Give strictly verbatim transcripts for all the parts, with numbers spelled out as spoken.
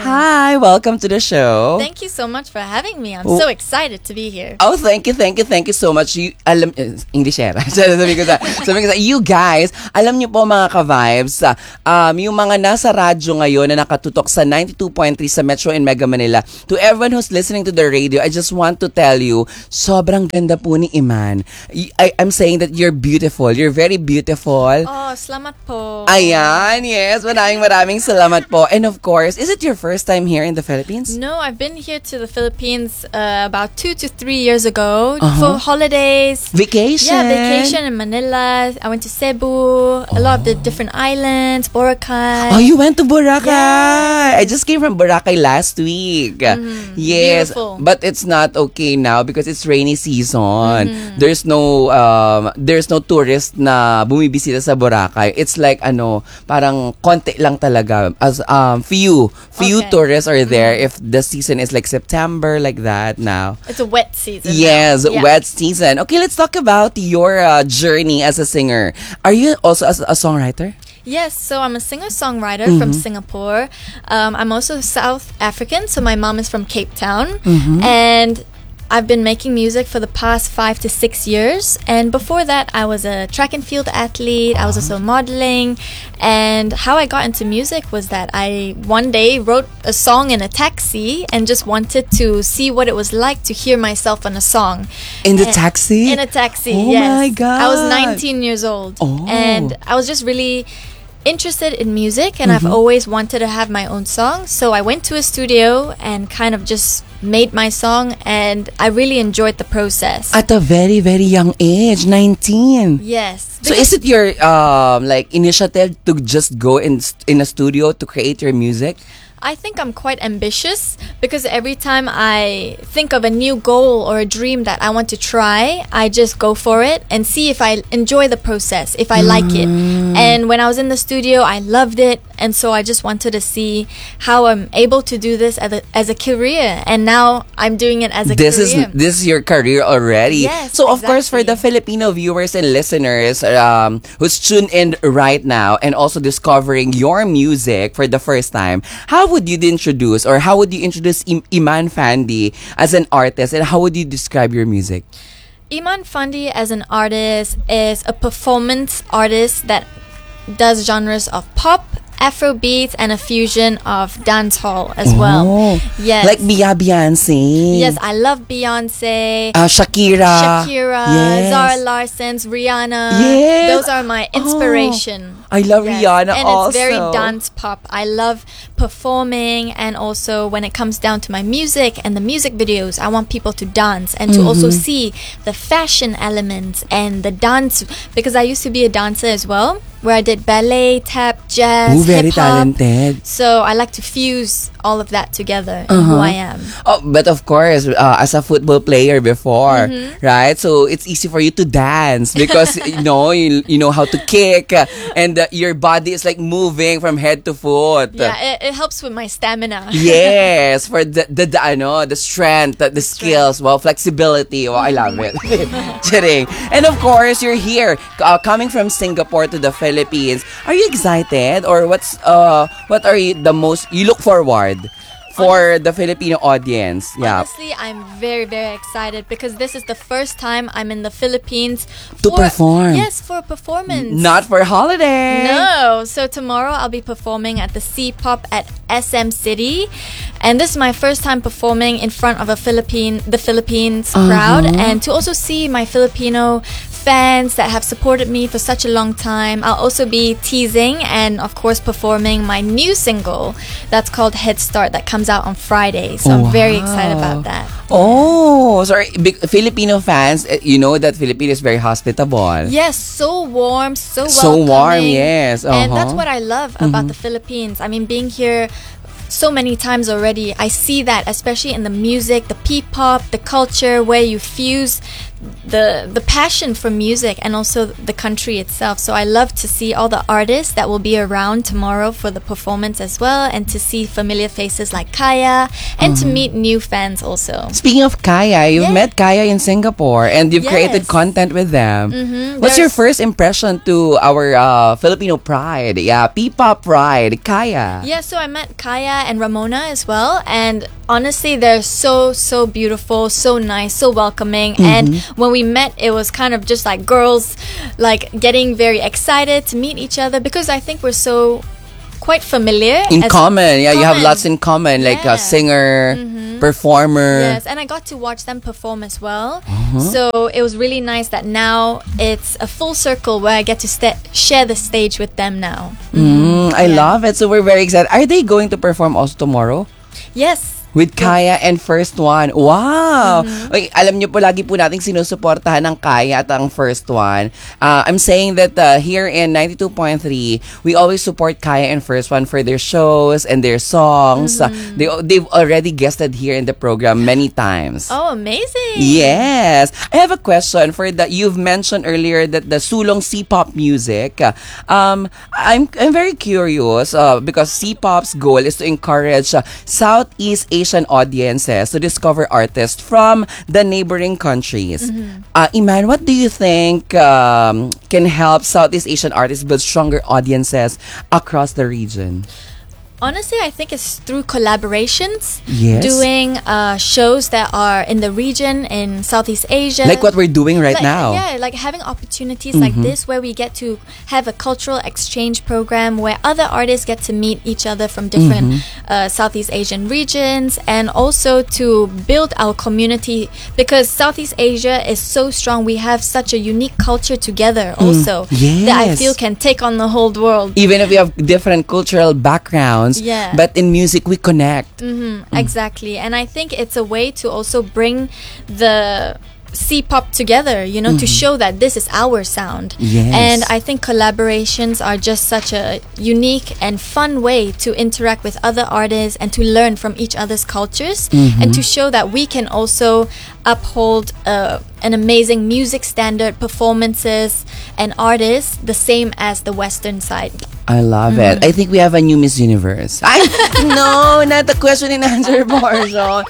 Hi, welcome to the show. Thank you so much for having me. I'm Oh. so excited to be here. Oh, thank you, thank you, thank you so much. You, alam, eh, Englishera. sabi ko sa, sabi ko sa, you guys, alam niyo po mga ka-vibes, ah, um, yung mga nasa radyo ngayon na nakatutok sa ninety-two point three sa Metro and Mega Manila, to everyone who's listening to the radio, I just want to tell you, sobrang ganda po ni Iman. Y- I, I'm saying that you're beautiful. You're very beautiful. Oh, salamat po. Ayan, yes. Maraming maraming salamat po. And of course, is it your first time here in the Philippines? No, I've been here to the Philippines uh, about two to three years ago Uh-huh. for holidays. Vacation? Yeah, vacation in Manila. I went to Cebu, a lot of the different islands, Boracay. Oh, you went to Boracay. I just came from Boracay last week. Yes, beautiful. but it's not okay now because it's rainy season. There's no um there's no tourist na bumibisita sa Boracay. It's like ano, parang konti lang talaga. As um few few Okay. tourists are there if the season is like September like that now. It's a wet season. Yes, now. Yeah. wet season. Okay, let's talk about your uh, journey as a singer. Are you also a, a songwriter? Yes, so I'm a singer-songwriter from Singapore. Um, I'm also South African, so my mom is from Cape Town. And I've been making music for the past five to six years. And before that, I was a track and field athlete. I was also modeling. And how I got into music was that I one day wrote a song in a taxi and just wanted to see what it was like to hear myself on a song. In the And- taxi? In a taxi, Oh yes. my God. I was nineteen years old. Oh. And I was just really interested in music, and I've Mm-hmm. always wanted to have my own song. So I went to a studio and kind of just made my song, and I really enjoyed the process. At a very, very young age, nineteen. yes. So is it your um like initiative to just go in in a studio to create your music? I think I'm quite ambitious because every time I think of a new goal or a dream that I want to try, I just go for it and see if I enjoy the process, if I like it. And when I was in the studio, I loved it. And so I just wanted to see how I'm able to do this as a, as a career. And now I'm doing it as a This is career. this is your career already. Yes, so of course for the exactly. Filipino viewers and listeners um who's tuned in right now and also discovering your music for the first time, how would you introduce or how would you introduce Im- Iman Fandi as an artist, and how would you describe your music? Iman Fandi as an artist is a performance artist that does genres of pop, Afrobeats, and a fusion of dancehall as well. Oh, Yes. like Bia Beyonce. Yes, I love Beyonce, Uh, Shakira. Shakira, Yes. Zara Larson's, Rihanna. Yes. Those are my inspiration. I love Yes. Rihanna and also. it's very dance pop. I love performing, and also when it comes down to my music and the music videos, I want people to dance and to also Mm-hmm. see the fashion elements and the dance, because I used to be a dancer as well, where I did ballet, tap, jazz, Ooh, very hip-hop. talented. So I like to fuse all of that together in who I am. Oh, but of course, uh, as a football player before, Mm-hmm. right? So it's easy for you to dance because you know you, you know how to kick, uh, and uh, your body is like moving from head to foot. Yeah, it, it helps with my stamina. Yes, for the the, the ano, the strength, the, the skills, well, flexibility. Well, I love it. Kidding. And of course, you're here, uh, coming from Singapore to the Philippines. Are you excited, or what's uh what are you the most you look forward for the Filipino audience? Yeah. Honestly, I'm very, very excited because this is the first time I'm in the Philippines To for- perform. Yes, for a performance. Not for holiday. No. So tomorrow I'll be performing at the C Pop at S M City, and this is my first time performing in front of a Philippine, the Philippines crowd, and to also see my Filipino fans that have supported me for such a long time. I'll also be teasing and of course performing my new single that's called Head Start that comes out on Friday. So I'm very excited about that. Oh, sorry. Big Filipino fans, eh, you know that Philippines is very hospitable. Yes, so warm, so So welcoming. warm, yes, And that's uh-huh. Mm-hmm. what I love about the Philippines. I mean, being here so many times already, I see that, especially in the music, the P-pop, the culture, where you fuse the the passion for music and also the country itself. So I love to see all the artists that will be around tomorrow for the performance as well, and to see familiar faces like Kaya, and Mm-hmm. to meet new fans also. Speaking of Kaya, you've Yeah. met Kaya in Singapore and you've created Yes. content with them. Mhm, What's your there's- first impression to our uh, Filipino pride? Yeah, P-pop pride, Kaya. Yeah, so I met Kaya Kaya and Ramona as well. And honestly, they're so, so beautiful, so nice, so welcoming. Mm-hmm. And when we met, it was kind of just like girls like getting very excited to meet each other because I think we're so quite familiar. In as- common, yeah, you have common. lots in common, like Yeah. a singer, performer. Yes, and I got to watch them perform as well. So it was really nice that now it's a full circle where I get to sta share the stage with them now. Mm, I Yeah. love it. So we're very excited. Are they going to perform also tomorrow? Yes. With Kaya and First One. Wow! Oy, alam niyo po, lagi po nating sinusuportahan ng Kaya at ang First One. Uh, I'm saying that uh, here in ninety-two point three, we always support Kaya and First One for their shows and their songs. Uh, they, they've already guested here in the program many times. Oh, amazing. Yes. I have a question for the, you've mentioned earlier that the Sulong C-pop music. uh, Um, I'm, I'm very curious uh, because C-pop's goal is to encourage uh, Southeast Asian audiences to discover artists from the neighboring countries. Uh, Iman, what do you think um, can help Southeast Asian artists build stronger audiences across the region? Honestly, I think it's through collaborations, Yes. doing uh, shows that are in the region in Southeast Asia. Like what we're doing right Like, now. Yeah, like having opportunities like this where we get to have a cultural exchange program where other artists get to meet each other from different uh, Southeast Asian regions, and also to build our community because Southeast Asia is so strong. We have such a unique culture together also that I Yes. feel can take on the whole world. Even if we have different cultural backgrounds, Yeah. but in music we connect. Mm, Exactly. And I think it's a way to also bring the C-pop together, you know, to show that this is our sound. Yes. And I think collaborations are just such a unique and fun way to interact with other artists and to learn from each other's cultures and to show that we can also uphold uh, an amazing music standard, performances, and artists the same as the Western side. I love it. I think we have a new Miss Universe. Ay, no, not the question and answer portion.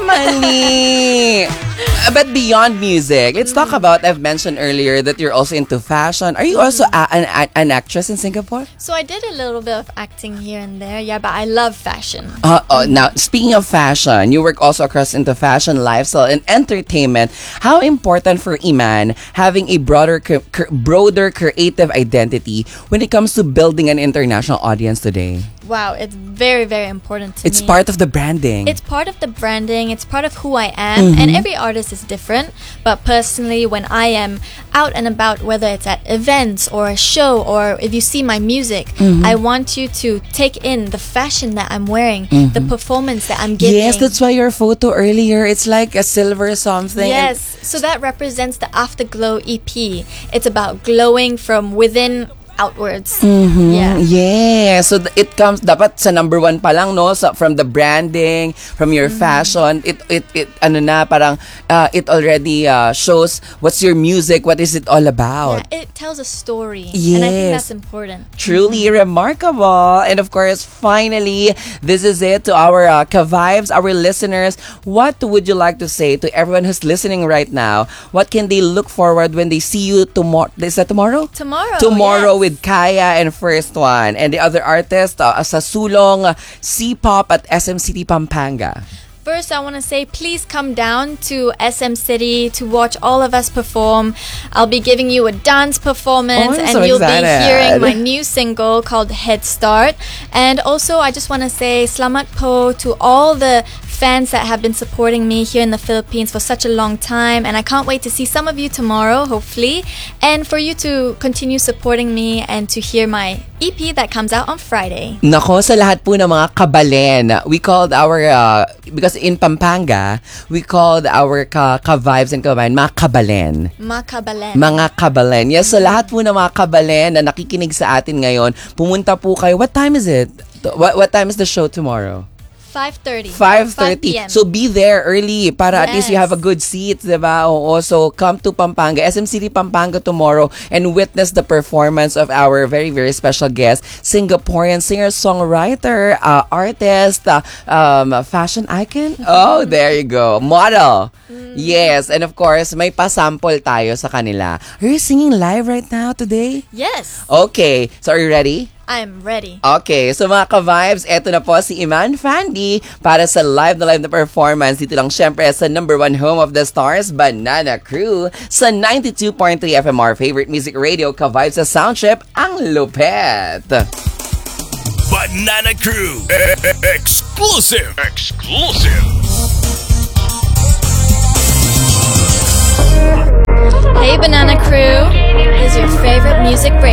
Mali. Uh, But beyond music, let's talk about, I've mentioned earlier that you're also into fashion. Are you also a, an, a- an actress in Singapore? So I did a little bit of acting here and there, yeah, but I love fashion. Uh, oh, now, speaking of fashion, you work also across into fashion, lifestyle, and entertainment. How important for Iman having a broader, cre- cre- broader creative identity when it comes to building an international audience today? Wow, it's very, very important to It's me. part of the branding. It's part of the branding, it's part of who I am, and every artist is different. But personally, when I am out and about, whether it's at events or a show, or if you see my music, I want you to take in the fashion that I'm wearing, the performance that I'm giving. Yes, that's why your photo earlier, it's like a silver something. Yes, so that represents the Afterglow E P. It's about glowing from within outwards. Yeah. Yeah, so th- it comes dapat sa number one pa lang, no, sa, from the branding, from your fashion, it it it ano na parang uh, it already uh, shows what's your music, what is it all about. Yeah, it tells a story. And I think Yes. that's important. Truly remarkable. And of course, finally, this is it to our uh, Ka-Vibes, our listeners. What would you like to say to everyone who's listening right now? What can they look forward when they see you tomorrow? Is that tomorrow? Tomorrow. Tomorrow yes. with Kaya and First One. And the other artist, uh, sa Sulong, uh, C-Pop at S M City, Pampanga. First, I want to say please come down to S M City to watch all of us perform. I'll be giving you a dance performance, Oh, I'm and so you'll excited. be hearing my new single called Head Start. And also, I just want to say Slamat po to all the fans that have been supporting me here in the Philippines for such a long time. And I can't wait to see some of you tomorrow, hopefully. And for you to continue supporting me and to hear my E P that comes out on Friday. Nako, sa lahat po ng mga kabalen, we called our, uh, because in Pampanga, we called our ka, ka-vibes and ka-vibes, mga kabalen. Makabalen. Mga kabalen. Yes, so lahat po ng mga kabalen na nakikinig sa atin ngayon, pumunta po kayo. What time is it? What, what time is the show tomorrow? five thirty. five thirty. p m. So be there early para at least you Yes. have a good seat, diba? Oo. So come to Pampanga, S M City Pampanga tomorrow and witness the performance of our very, very special guest, Singaporean singer-songwriter, uh, artist, uh, um, fashion icon. Oh, there you go. Model. Yes. And of course, may pasample tayo sa kanila. Are you singing live right now today? Yes. Okay. So are you ready? I am ready. Okay, so mga ka-vibes, eto na po si Iman Fandi para sa live na live na performance. Dito lang syempre sa number one home of the stars, Banana Crew, sa ninety-two point three F M R Favorite Music Radio, ka-vibes sa Soundtrip, ang lupet. Banana Crew. Exclusive. Exclusive. Hey Banana Crew, is your favorite music radio